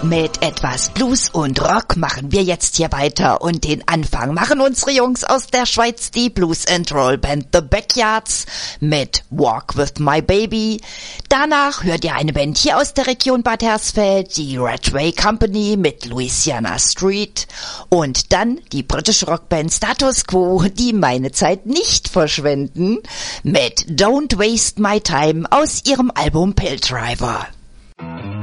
Mit etwas Blues und Rock machen wir jetzt hier weiter und den Anfang machen unsere Jungs aus der Schweiz, die Blues and Roll Band The Backyards mit Walk With My Baby. Danach hört ihr eine Band hier aus der Region Bad Hersfeld, die Redway Company mit Louisiana Street und dann die britische Rockband Status Quo, die meine Zeit nicht verschwenden, mit Don't Waste My Time aus ihrem Album Pill Driver.